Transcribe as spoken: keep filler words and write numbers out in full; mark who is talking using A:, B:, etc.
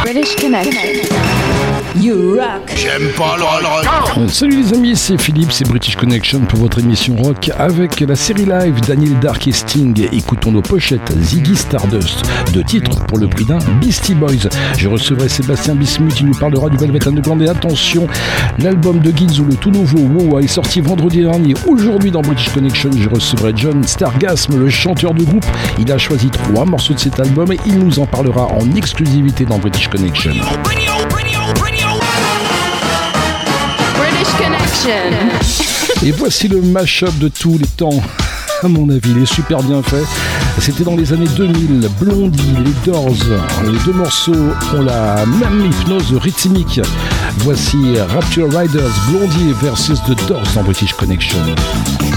A: British Connection. You rock.
B: J'aime pas le rock.
C: Euh, salut les amis, c'est Philippe, c'est British Connection pour votre émission rock avec la série live Daniel Dark et Sting. Écoutons nos pochettes Ziggy Stardust, deux titres pour le prix d'un Beastie Boys. Je recevrai Sébastien Bismuth, il nous parlera du Velvet Underground et attention, l'album de Ginzu, le tout nouveau Wow, est sorti vendredi dernier. Aujourd'hui dans British Connection, je recevrai John Stargasm, le chanteur du groupe. Il a choisi trois morceaux de cet album et il nous en parlera en exclusivité dans British Connection. Et voici le mash-up de tous les temps. À mon avis, il est super bien fait. C'était dans les années deux mille. Blondie, les Doors. Les deux morceaux ont la même hypnose rythmique. Voici Rapture Riders, Blondie versus The Doors dans British Connection.